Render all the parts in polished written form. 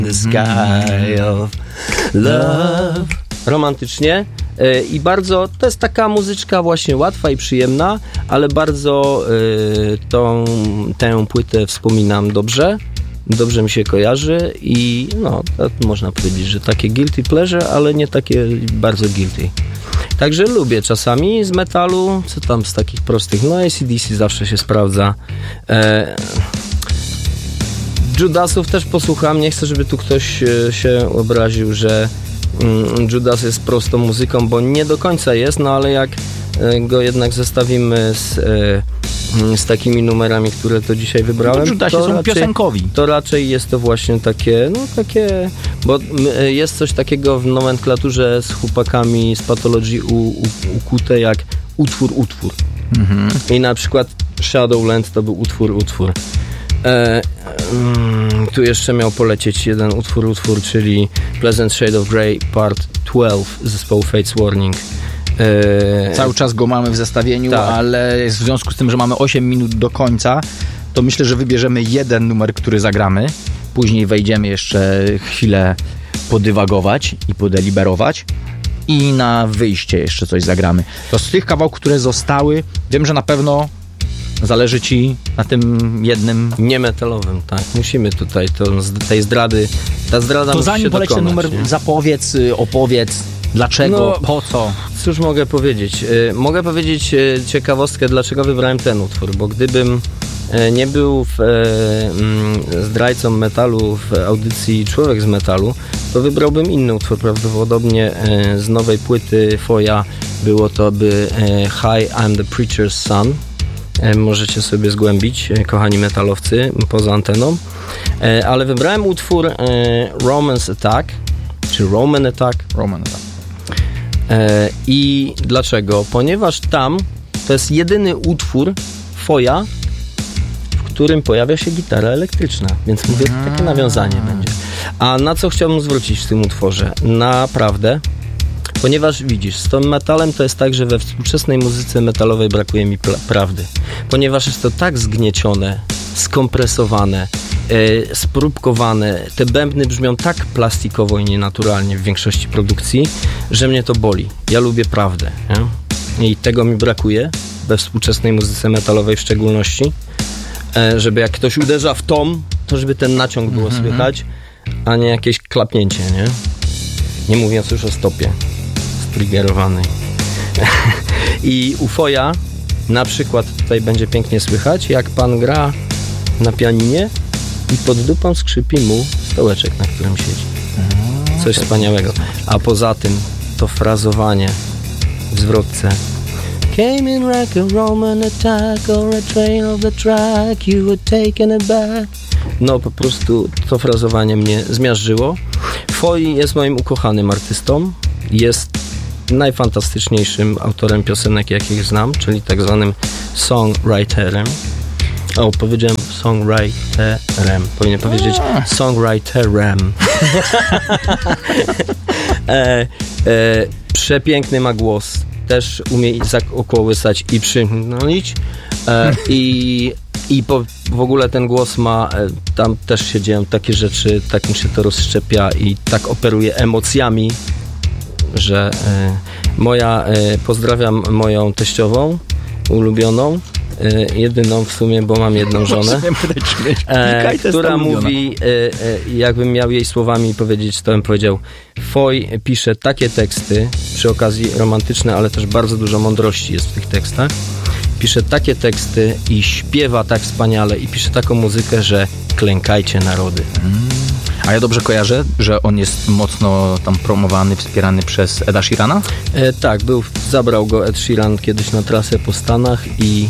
The sky of love. Romantycznie i bardzo, to jest taka muzyczka właśnie łatwa i przyjemna, ale bardzo tę płytę wspominam dobrze mi się kojarzy i no, można powiedzieć, że takie guilty pleasure, ale nie takie bardzo guilty. Także lubię czasami z metalu, co tam z takich prostych, no AC/DC zawsze się sprawdza. Judasów też posłucham, nie chcę, żeby tu ktoś się obraził, że Judas jest prostą muzyką, bo nie do końca jest, no ale jak go jednak zestawimy z takimi numerami, które to dzisiaj wybrałem, Judasie to są raczej, piosenkowi. To raczej jest to właśnie takie, bo jest coś takiego w nomenklaturze z chłopakami z Pathology ukute jak utwór. Mhm. I na przykład Shadowland to był utwór. Tu jeszcze miał polecieć jeden utwór, czyli Pleasant Shade of Grey Part 12 zespołu Fates Warning. Cały czas go mamy w zestawieniu, tak. Ale w związku z tym, że mamy 8 minut do końca, to myślę, że wybierzemy jeden numer, który zagramy. Później wejdziemy jeszcze chwilę podywagować i podeliberować i na wyjście jeszcze coś zagramy. To z tych kawałków, które zostały, wiem, że na pewno zależy ci na tym jednym... Niemetalowym, tak. Musimy tutaj tej zdrady... Ta zdrada to zanim poleci ten numer, nie? Zapowiedz, opowiedz, dlaczego, po co? Cóż mogę powiedzieć? Mogę powiedzieć ciekawostkę, dlaczego wybrałem ten utwór, bo gdybym nie był zdrajcą metalu w audycji Człowiek z Metalu, to wybrałbym inny utwór, prawdopodobnie z nowej płyty Foya było to by Hi, I'm the Preacher's Son. Możecie sobie zgłębić, kochani metalowcy, poza anteną. Ale wybrałem utwór Romance Attack, czy Roman Attack. I dlaczego? Ponieważ tam to jest jedyny utwór Foya, w którym pojawia się gitara elektryczna, więc mówię, takie nawiązanie będzie. A na co chciałbym zwrócić w tym utworze? Naprawdę, ponieważ widzisz, z tym metalem to jest tak, że we współczesnej muzyce metalowej brakuje mi prawdy. Ponieważ jest to tak zgniecione, skompresowane, spróbkowane, te bębny brzmią tak plastikowo i nienaturalnie w większości produkcji, że mnie to boli. Ja lubię prawdę. Nie? I tego mi brakuje we współczesnej muzyce metalowej w szczególności, żeby jak ktoś uderza w tom, to żeby ten naciąg było słychać, a nie jakieś klapnięcie, nie? Nie mówiąc już o stopie striggerowanej. I u Foya na przykład tutaj będzie pięknie słychać, jak pan gra na pianinie i pod dupą skrzypi mu stołeczek, na którym siedzi. Coś wspaniałego. A poza tym to frazowanie w zwrotce. Came in like a Roman attack or a train of the track, you were taken aback. No po prostu to frazowanie mnie zmiażdżyło. Foy jest moim ukochanym artystą. Jest najfantastyczniejszym autorem piosenek, jakich znam, czyli tak zwanym songwriterem. O, powiedziałem songwriterem. Powinien powiedzieć songwriterem. Przepiękny ma głos. Też umie zakołysać i przynolić. I w ogóle ten głos ma, tam też się dzieją takie rzeczy, tak mi się to rozszczepia i tak operuje emocjami, że pozdrawiam moją teściową, ulubioną, jedyną w sumie, bo mam jedną żonę, która mówi, jakbym miał jej słowami powiedzieć, to bym powiedział: Foy pisze takie teksty, przy okazji romantyczne, ale też bardzo dużo mądrości jest w tych tekstach. Pisze takie teksty i śpiewa tak wspaniale i pisze taką muzykę, że klękajcie narody. A ja dobrze kojarzę, że on jest mocno tam promowany, wspierany przez Eda Sheerana? Tak, zabrał go Ed Sheeran kiedyś na trasę po Stanach i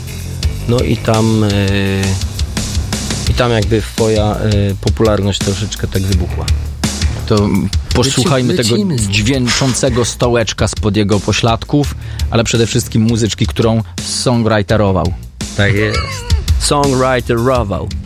tam jakby Foya popularność troszeczkę tak wybuchła. To posłuchajmy tego dźwięczącego stołeczka spod jego pośladków, ale przede wszystkim muzyczki, którą songwriterował. Tak jest. Songwriterował.